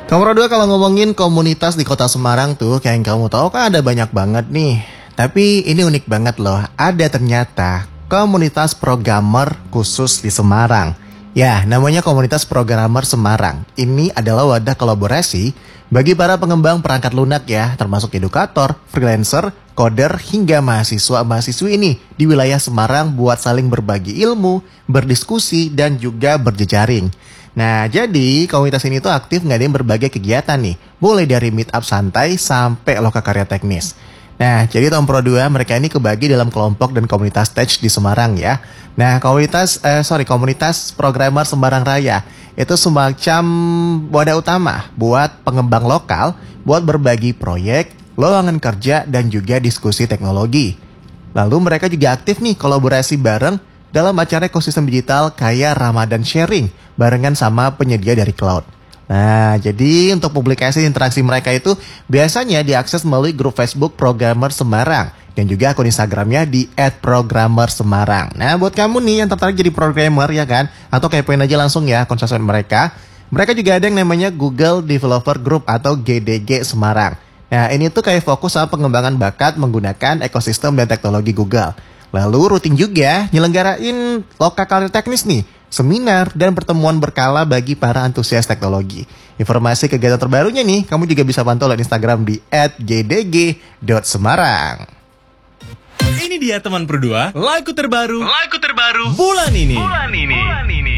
Nomor dua, kalau ngomongin komunitas di kota Semarang tuh, kayak yang kamu tahu kan ada banyak banget nih. Tapi ini unik banget loh, ada ternyata komunitas programmer khusus di Semarang. Ya, namanya komunitas programmer Semarang. Ini adalah wadah kolaborasi bagi para pengembang perangkat lunak ya, termasuk edukator, freelancer, coder, hingga mahasiswa-mahasiswi ini di wilayah Semarang buat saling berbagi ilmu, berdiskusi, dan juga berjejaring. Nah, jadi komunitas ini tuh aktif ngadain berbagai kegiatan nih. Mulai dari meet up santai sampai lokakarya teknis. Nah, jadi tahun Pro 2 mereka ini kebagi dalam kelompok dan komunitas stage di Semarang ya. Nah, komunitas programmer Semarang Raya itu semacam wadah utama buat pengembang lokal, buat berbagi proyek, lowongan kerja, dan juga diskusi teknologi. Lalu mereka juga aktif nih kolaborasi bareng dalam acara ekosistem digital kayak Ramadan Sharing barengan sama penyedia dari cloud. Nah, jadi untuk publikasi interaksi mereka itu biasanya diakses melalui grup Facebook Programmer Semarang dan juga akun Instagramnya di @programmersemarang. Nah, buat kamu nih yang tertarik jadi programmer ya kan, atau kepoin aja langsung ya akun sosmed mereka. Mereka juga ada yang namanya Google Developer Group atau GDG Semarang. Nah, ini tuh kayak fokus sama pengembangan bakat menggunakan ekosistem dan teknologi Google. Lalu rutin juga nyelenggarain lokakarya teknis nih, seminar dan pertemuan berkala bagi para antusias teknologi. Informasi kegiatan terbarunya nih, kamu juga bisa pantau lewat Instagram di @gdg.semarang. Ini dia teman Pro 2, lagu terbaru bulan ini.